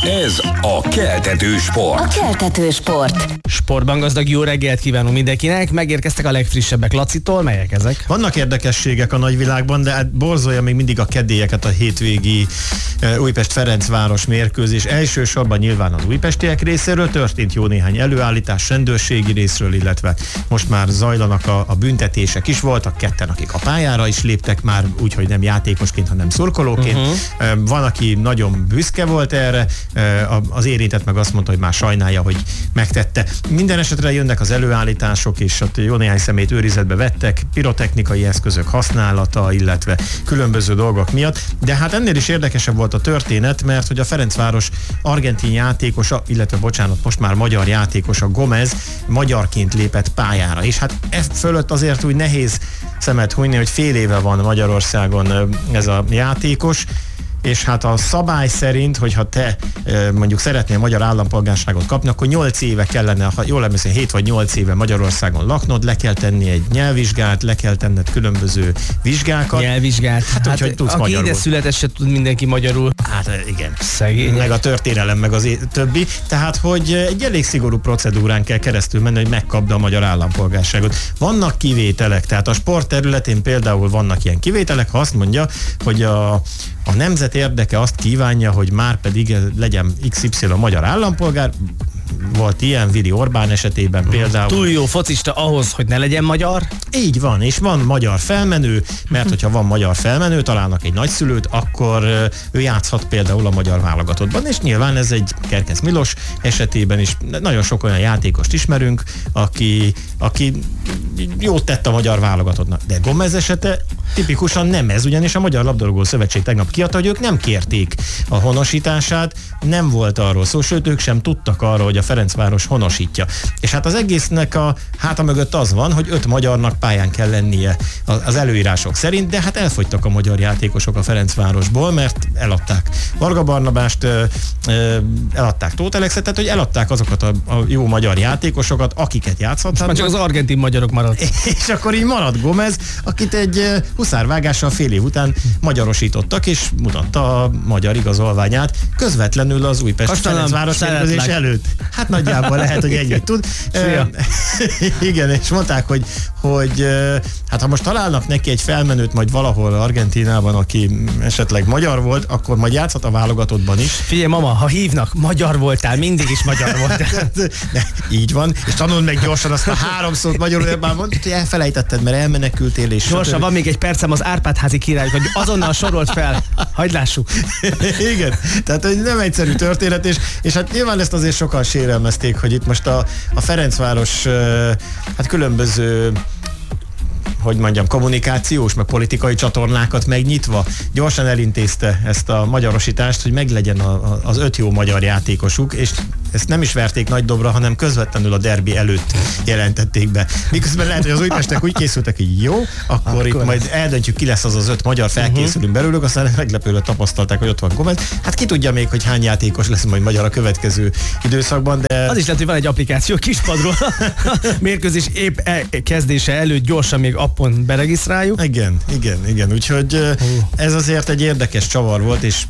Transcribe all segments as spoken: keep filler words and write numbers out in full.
Ez a Keltető Sport. A Keltető Sport. Sportban gazdag jó reggelt kívánunk mindenkinek. Megérkeztek a legfrissebbek Lacitól. Melyek ezek? Vannak érdekességek a nagyvilágban, de hát borzolja még mindig a kedélyeket a hétvégi Újpest-Ferencváros mérkőzés. Elsősorban nyilván az újpestiek részéről történt jó néhány előállítás, rendőrségi részről, illetve most már zajlanak a, a büntetések is. Voltak ketten, akik a pályára is léptek már, úgyhogy nem játékosként, hanem szurkolóként. Uh-huh. Van, aki nagyon büszke volt erre, az érintett meg azt mondta, hogy már sajnálja, hogy megtette. Minden esetre jönnek az előállítások, és ott jó néhány személyt őrizetbe vettek, pirotechnikai eszközök használata, illetve különböző dolgok miatt. De hát ennél is érdekesebb volt a történet, mert hogy a Ferencváros argentin játékosa, illetve bocsánat, most már magyar játékosa, Gomez magyarként lépett pályára. És hát e fölött azért úgy nehéz szemet hunyni, hogy fél éve van Magyarországon ez a játékos, és hát a szabály szerint, hogyha te mondjuk szeretnél magyar állampolgárságot kapni, akkor nyolc éve kellene, ha jól emlékszem, hét vagy nyolc éve Magyarországon laknod, le kell tenni egy nyelvvizsgát, le kell tenned különböző vizsgákat. Nyelvvizsgát. Hát, hát hogy tudsz aki magyarul. Ide született, se tud mindenki magyarul. Hát igen. Szegény. Meg a történelem, meg az é- többi. Tehát, hogy egy elég szigorú procedúrán kell keresztül menni, hogy megkapd a magyar állampolgárságot. Vannak kivételek, tehát a sport területén például vannak ilyen kivételek, ha azt mondja, hogy a, a nemzet érdeke azt kívánja, hogy már pedig legyen iksz ipszilon magyar állampolgár. Volt ilyen Vili Orbán esetében például. Túl jó focista ahhoz, hogy ne legyen magyar? Így van, és van magyar felmenő, mert hogyha van magyar felmenő, találnak egy nagyszülőt, akkor ő játszhat például a magyar válogatottban, és nyilván ez egy Kerkez Milos esetében is nagyon sok olyan játékost ismerünk, aki, aki jót tett a magyar válogatottnak. De Gomez esete tipikusan nem ez, ugyanis a Magyar Labdarúgó Szövetség tegnap kiadta, hogy ők nem kérték a honosítását, nem volt arról szó, sőt ők sem tudtak arról, hogy a Ferencváros honosítja. És hát az egésznek a háta mögött az van, hogy öt magyarnak pályán kell lennie az előírások szerint, de hát elfogytak a magyar játékosok a Ferencvárosból, mert eladták Varga Barnabást, eladták Tóth Alexet, tehát hogy eladták azokat a, a jó magyar játékosokat, akiket játszhatnak. Már csak az argentin magyarok maradt. És akkor így maradt Gomez, akit egy huszárvágással fél év után magyarosítottak, és mutatta a magyar igazolványát közvetlenül az Újpest-Ferencváros mérkőzés előtt. Hát nagyjából lehet, hogy ennyit tud. E, igen, és mondták, hogy, hogy hát ha most találnak neki egy felmenőt majd valahol Argentínában, aki esetleg magyar volt, akkor majd játszhat a válogatottban is. Figyelj, mama, ha hívnak, magyar voltál, mindig is magyar voltál. De, így van, és tanuld meg gyorsan azt a három szót magyarul, már mondtad, hogy elfelejtetted, mert elmenekültél, és gyorsan, van még egy percem, az Árpád-házi király, hogy azonnal sorolt fel. Hagyd lássuk. Igen, tehát hogy nem egyszerű történet, és, és hát nyilván ezt azért sokan sérelmezték, hogy itt most a, a Ferencváros hát különböző hogy mondjam, kommunikációs, meg politikai csatornákat megnyitva gyorsan elintézte ezt a magyarosítást, hogy meglegyen a, a, az öt jó magyar játékosuk, és ezt nem is verték nagy dobra, hanem közvetlenül a derbi előtt jelentették be. Miközben lehet, hogy az újpestek úgy készültek, hogy jó, akkor, akkor itt majd eldöntjük, ki lesz az az öt magyar, felkészülünk belőlük, aztán meglepőre tapasztalták, hogy ott van Gomez. Hát ki tudja még, hogy hány játékos lesz majd magyar a következő időszakban, de... Az is lehet, hogy van egy applikáció kispadról. Mérkőzés épp e- kezdése előtt gyorsan még appon beregisztráljuk. Igen, igen, igen. Úgyhogy uh. ez azért egy érdekes csavar volt, és...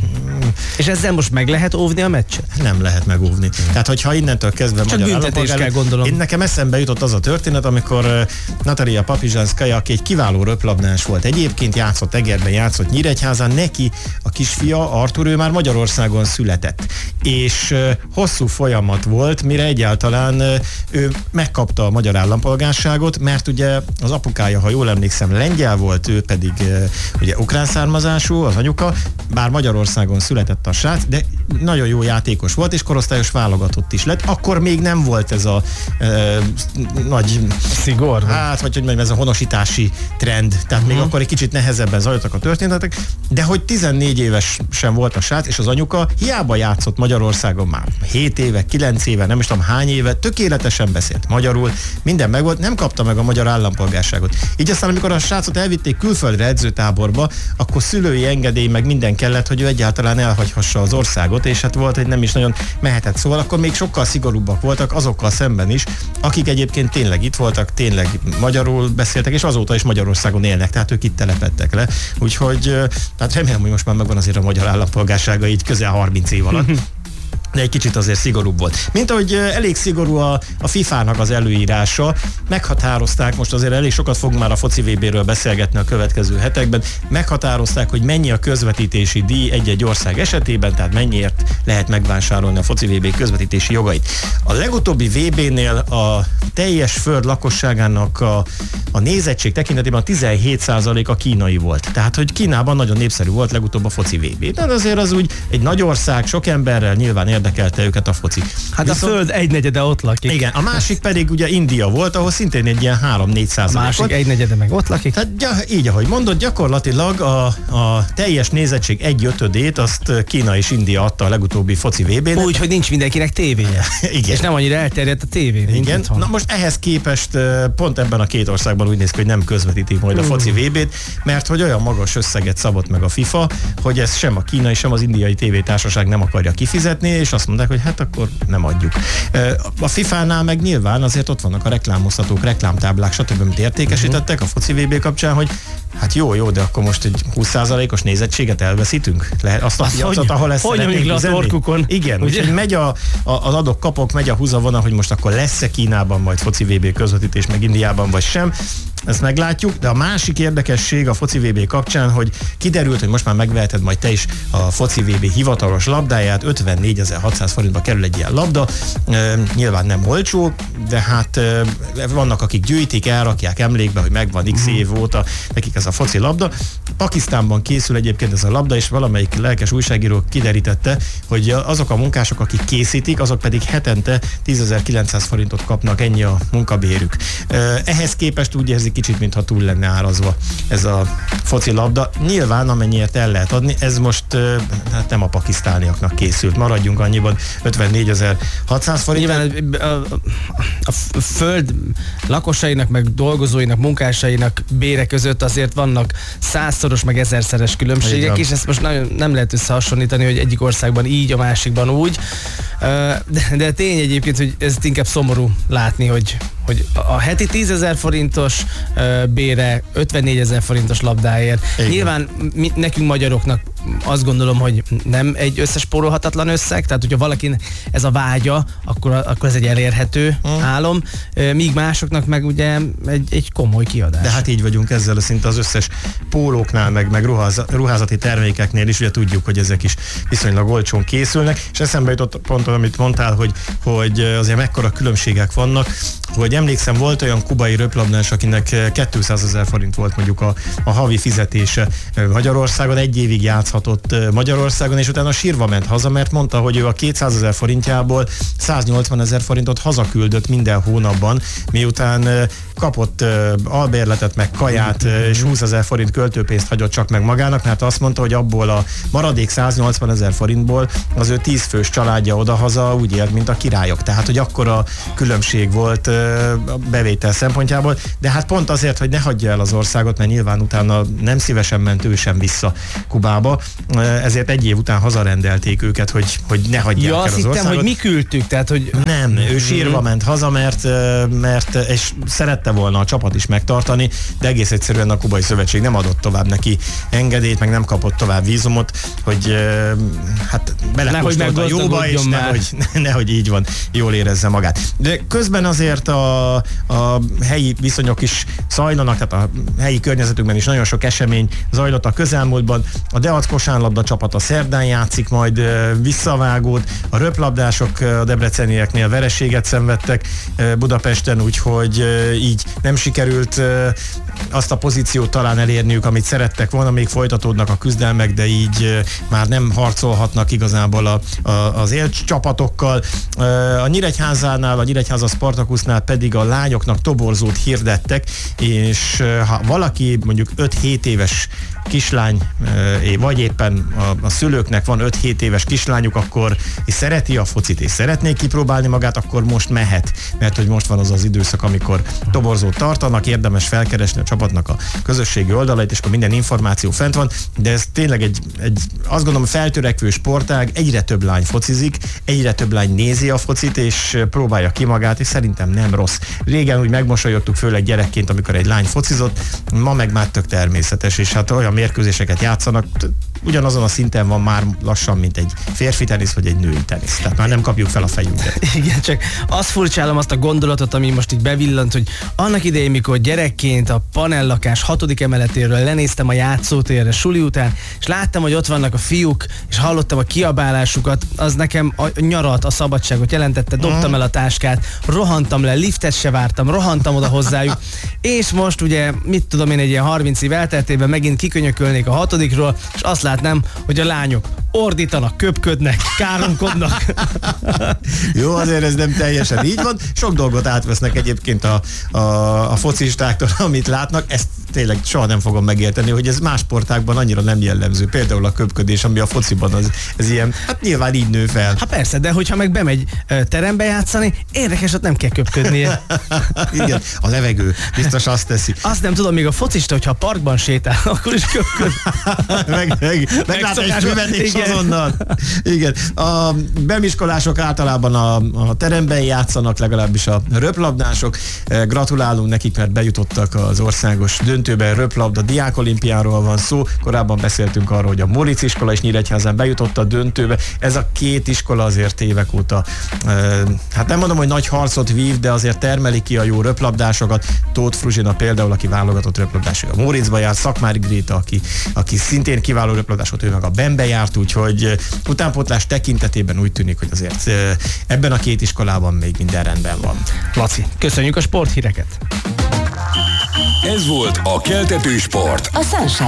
És ezzel most meg lehet óvni a meccset? Nem lehet megóvni. Hmm. Tehát, hogyha innentől kezdve csak magyar büntetés kell, gondolom. Én nekem eszembe jutott az a történet, amikor uh, Natalia Papizsanszkaja, aki egy kiváló röplabdás volt, egyébként játszott Egerben, játszott Nyíregyházán, neki a kisfia, Artur, ő már Magyarországon született. És uh, hosszú folyamat volt, mire egyáltalán uh, ő megkapta a magyar állampolgárságot, mert ugye az apukája, ha jól emlékszem, lengyel volt, ő pedig uh, ugye ukrán származású, az anyuka, bár Magyarországon született a srác, de nagyon jó játékos volt, és korosztályos válogatott is lett. Akkor még nem volt ez a uh, nagy szigor. Hát, vagy hogy mondjam, ez a honosítási trend. Tehát uh-huh. még akkor egy kicsit nehezebben zajlottak a történetek, de hogy tizennégy éves sem volt a srác, és az anyuka hiába játszott Magyarországon már hét éve, kilenc éve, nem is tudom hány éve, tökéletesen beszélt magyarul, minden megvolt, nem kapta meg a magyar állampolgárságot. Így aztán, amikor a srácot elvitték külföldre edzőtáborba, akkor szülői engedély meg minden kellett, hogy ő egyáltalán elhagyhassa az országot, és hát volt, hogy nem is nagyon mehetett. Szóval akkor még sokkal szigorúbbak voltak azokkal szemben is, akik egyébként tényleg itt voltak, tényleg magyarul beszéltek, és azóta is Magyarországon élnek, tehát ők itt telepedtek le. Úgyhogy tehát remélem, hogy most már megvan azért a magyar állampolgársága így közel harminc év alatt. de egy kicsit azért szigorúbb volt. Mint ahogy elég szigorú a, a fifának az előírása, meghatározták, most azért elég sokat fogunk már a foci vé béről beszélgetni a következő hetekben, meghatározták, hogy mennyi a közvetítési díj egy-egy ország esetében, tehát mennyiért lehet megvásárolni a foci vé bé közvetítési jogait. A legutóbbi vé bénél a teljes föld lakosságának a, a nézettség tekintetében a tizenhét százalék a kínai volt. Tehát, hogy Kínában nagyon népszerű volt legutóbb a foci vé bé. De azért az úgy egy nagy ország, sok emberrel nyilván érdekelte őket a foci. Hát Viszont, a föld egynegyede ott lakik. Igen, a másik pedig ugye India volt, ahol szintén egy ilyen három-négy százalék. A másik egynegyede meg ott lakik. Hát ja, így, ahogy mondod, gyakorlatilag a, a teljes nézettség egy ötödét azt Kína és India adta a legutóbbi foci vé bének. Úgy, hogy nincs mindenkinek tévéje. Igen. És nem annyira elterjedt a tévé. Igen. Na most ehhez képest pont ebben a két országban úgy néz ki, hogy nem közvetítik majd a foci vé bét, mert hogy olyan magas összeget szabott meg a FIFA, hogy ez sem a kínai, sem az indiai tévétársaság nem akarja kifizetni, és azt mondták, hogy hát akkor nem adjuk. A fifánál meg nyilván azért ott vannak a reklámoztatók, reklámtáblák, stb. Amit értékesítettek a foci vé bé kapcsán, hogy hát jó, jó, de akkor most egy húsz százalékos nézettséget elveszítünk? Lehet azt a azt piacot, ahol ezt szeretnénk üzenni? Igen, úgyhogy megy a, a, az adok kapok, megy a húzavona, hogy most akkor lesz-e Kínában majd foci vé bé közvetítés, meg Indiában vagy sem. Ezt meglátjuk, de a másik érdekesség a foci vé bé kapcsán, hogy kiderült, hogy most már megveheted majd te is a foci vé bé hivatalos labdáját, ötvennégyezer-hatszáz forintba kerül egy ilyen labda, e, nyilván nem olcsó, de hát e, vannak, akik gyűjtik, elrakják emlékbe, hogy megvan x év óta nekik ez a foci labda. Pakisztánban készül egyébként ez a labda, és valamelyik lelkes újságíró kiderítette, hogy azok a munkások, akik készítik, azok pedig hetente tízezer-kilencszáz forintot kapnak, ennyi a munkabérük. E, ehhez képest úgy érzik kicsit, mintha túl lenne árazva ez a foci labda. Nyilván amennyiért el lehet adni, ez most hát nem a pakisztániaknak készült. Maradjunk annyiban, ötvennégyezer-hatszáz forint. Nyilván a, a, a föld lakosainak, meg dolgozóinak, munkásainak bére között azért vannak százszoros, meg ezerszeres különbségek, és ezt most nagyon nem lehet összehasonlítani, hogy egyik országban így, a másikban úgy. De, de tény egyébként, hogy ez inkább szomorú látni, hogy hogy a heti tízezer forintos uh, bére ötvennégyezer forintos labdáért. Igen. Nyilván mi, nekünk magyaroknak azt gondolom, hogy nem egy összespórolhatatlan összeg, tehát hogyha valakin ez a vágya, akkor, akkor ez egy elérhető hmm. álom, uh, míg másoknak meg ugye egy, egy komoly kiadás. De hát így vagyunk ezzel, szinte az összes pólóknál, meg, meg ruház, ruházati termékeknél is, ugye tudjuk, hogy ezek is viszonylag olcsón készülnek, és eszembe jutott pont, amit mondtál, hogy, hogy azért mekkora különbségek vannak, hogy emlékszem, volt olyan kubai röplabdás, akinek kétszázezer forint volt mondjuk a, a havi fizetése Magyarországon, egy évig játszhatott Magyarországon, és utána sírva ment haza, mert mondta, hogy ő a kétszázezer forintjából száznyolcvanezer forintot hazaküldött minden hónapban, miután kapott albérletet, meg kaját, és húszezer forint költőpénzt hagyott csak meg magának, mert azt mondta, hogy abból a maradék száznyolcvanezer forintból az ő tízfős családja odahaza úgy élt, mint a királyok. Tehát, hogy akkora különbség volt a bevétel szempontjából, de hát pont azért, hogy ne hagyja el az országot, mert nyilván utána nem szívesen ment ő sem vissza Kubába, ezért egy év után hazarendelték őket, hogy, hogy ne hagyják ja, el az hittem, országot. hogy mi küldtük, tehát, hogy... Nem, ő sírva ment haza, mert, mert és szerette volna a csapat is megtartani, de egész egyszerűen a Kubai Szövetség nem adott tovább neki engedélyt, meg nem kapott tovább vízumot, hogy hát belekóstolt a jóba, és nehogy, nehogy így van, jól érezze magát. De közben azért a, a helyi viszonyok is zajlanak, tehát a helyi környezetükben is nagyon sok esemény zajlott a közelmúltban. A Deac kosárlabda csapata szerdán játszik majd visszavágót, a röplabdások a debrecenieknél vereséget szenvedtek Budapesten, úgyhogy így nem sikerült azt a pozíciót talán elérniük, amit szerettek volna, még folytatódnak a küzdelmek, de így már nem harcolhatnak igazából a, a, az élt csapatokkal. A Nyíregyházánál, a Nyíregyháza Spartakusznál pedig a lányoknak toborzót hirdettek, és ha valaki mondjuk öt-hét éves kislány, vagy éppen a, a szülőknek van öt-hét éves kislányuk, akkor és szereti a focit, és szeretnék kipróbálni magát, akkor most mehet, mert hogy most van az az időszak, amikor toborzót tartanak, érdemes felkeresni csapatnak a közösségi oldalait, és akkor minden információ fent van, de ez tényleg egy, egy azt gondolom feltörekvő sportág, egyre több lány focizik, egyre több lány nézi a focit, és próbálja ki magát, és szerintem nem rossz. Régen úgy megmosolyodtuk, főleg gyerekként, amikor egy lány focizott, ma meg már tök természetes, és hát olyan mérkőzéseket játszanak, ugyanazon a szinten van már lassan, mint egy férfi tenisz, vagy egy női tenisz. Tehát már nem kapjuk fel a fejünket. Igen, csak azt furcsálom azt a gondolatot, ami most így bevillant, hogy annak idején, mikor gyerekként a panellakás hatodik emeletéről lenéztem a játszótérre suli után, és láttam, hogy ott vannak a fiúk, és hallottam a kiabálásukat, az nekem a nyarat, a szabadságot jelentette, dobtam el a táskát, rohantam le, liftet se vártam, rohantam oda hozzájuk, és most ugye, mit tudom én, egy ilyen harminc év elteltében megint kikönyökölnék a hatodikról, és azt látnám, hogy a lányok ordítanak, köpködnek, káromkodnak. Jó, azért ez nem teljesen így van. Sok dolgot átvesznek egyébként a, a, a focistáktól, amit látnak. Ezt tényleg soha nem fogom megérteni, hogy ez más sportákban annyira nem jellemző. Például a köpködés, ami a fociban az, ez ilyen, hát nyilván így nő fel. Hát persze, de hogyha meg bemegy terembe játszani, érdekes, ott nem kell köpködnie. Igen, a levegő biztos azt teszi. Azt nem tudom, még a focista, hogyha a parkban sétál, akkor is köpköd. meg, meg, meglát egy füvet és azonnal. Igen. A bemiskolások általában a, a teremben játszanak, legalábbis a röplabdások. Gratulálunk nekik, mert bejutottak az országos döntőbe. Röplabda diákolimpiáról van szó. Korábban beszéltünk arról, hogy a Móricz iskola is Nyíregyházán bejutott a döntőbe. Ez a két iskola azért évek óta, hát nem mondom, hogy nagy harcot vív, de azért termeli ki a jó röplabdásokat. Tóth Fruzsina például, aki válogatott röplabdás, a Móriczba járt, Szakmári Gréta, aki, aki szintén kiváló röplabdás volt, ő meg a Benbe járt, úgyhogy utánpótlás tekintetében úgy tűnik, hogy azért ebben a két iskolában még minden rendben van. Laci, köszönjük a sporthíreket! Ez volt a Keltető Sport. A Sunshine